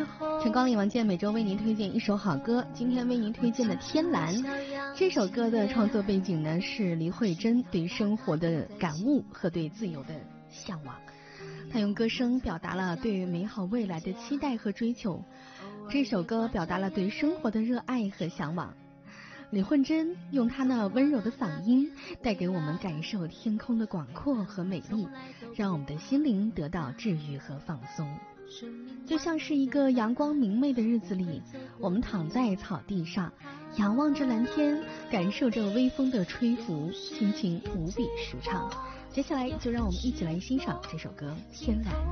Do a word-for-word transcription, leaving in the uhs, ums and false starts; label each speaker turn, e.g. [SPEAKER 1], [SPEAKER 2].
[SPEAKER 1] 晨光里王健每周为您推荐一首好歌，今天为您推荐的《天蓝》。这首歌的创作背景呢是李慧珍对生活的感悟和对自由的向往。她用歌声表达了对美好未来的期待和追求，这首歌表达了对生活的热爱和向往。李慧珍用她那温柔的嗓音带给我们感受天空的广阔和美丽，让我们的心灵得到治愈和放松。就像是一个阳光明媚的日子里，我们躺在草地上，仰望着蓝天，感受着微风的吹拂，心情无比舒畅。接下来就让我们一起来欣赏这首歌《天蓝》。